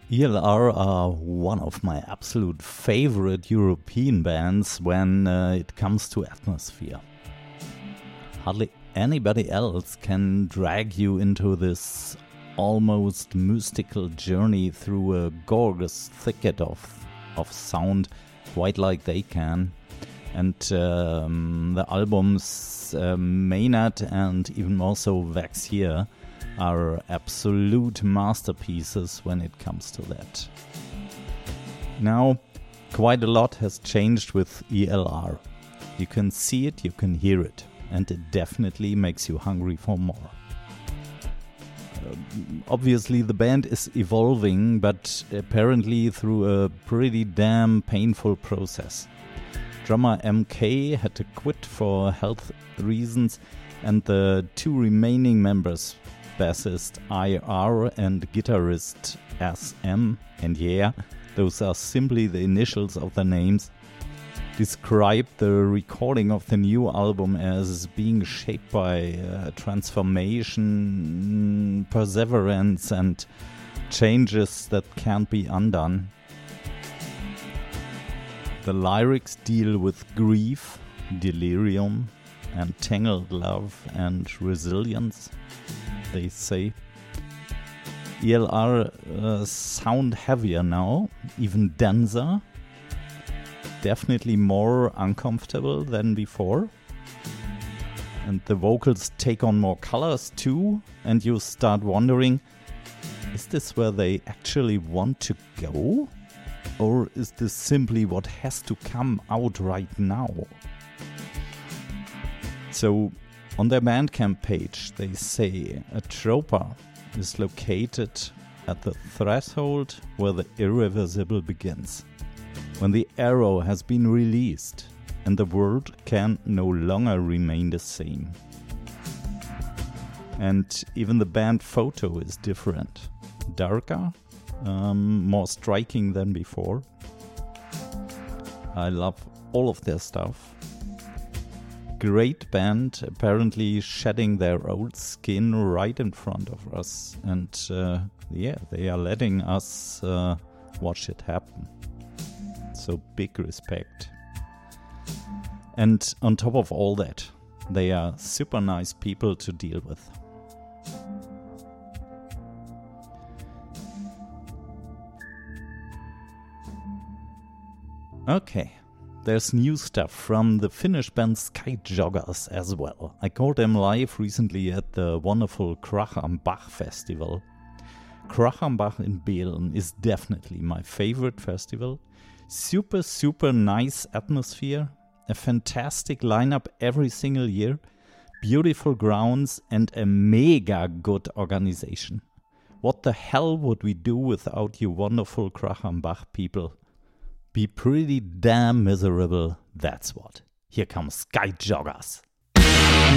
ELR are one of my absolute favorite European bands when it comes to atmosphere. Hardly anybody else can drag you into this almost mystical journey through a gorgeous thicket of sound quite like they can. And the albums Maynard and even more so Wax Here are absolute masterpieces when it comes to that. Now, quite a lot has changed with ELR. You can see it, you can hear it, and it definitely makes you hungry for more. Obviously the band is evolving, but apparently through a pretty damn painful process. Drummer MK had to quit for health reasons, and the two remaining members, bassist IR and guitarist SM, and yeah, those are simply the initials of their names, described the recording of the new album as being shaped by transformation, perseverance, and changes that can't be undone. The lyrics deal with grief, delirium, and tangled love and resilience, they say. ELR sound heavier now, even denser, definitely more uncomfortable than before. And the vocals take on more colors too, and you start wondering, is this where they actually want to go? Or is this simply what has to come out right now? So, on their Bandcamp page, they say a tropa is located at the threshold where the irreversible begins. When the arrow has been released and the world can no longer remain the same. And even the band photo is different. Darker, more striking than before. I love all of their stuff. Great band, apparently shedding their old skin right in front of us. And they are letting us watch it happen. So big respect. And on top of all that, they are super nice people to deal with. Okay. There's new stuff from the Finnish band Skyjoggers as well. I caught them live recently at the wonderful Krach am Bach festival. Krach am Bach in Beelen is definitely my favorite festival. Super nice atmosphere, a fantastic lineup every single year, beautiful grounds and a mega good organization. What the hell would we do without you wonderful Krach am Bach people? Be pretty damn miserable, that's what. Here comes Skyjoggers.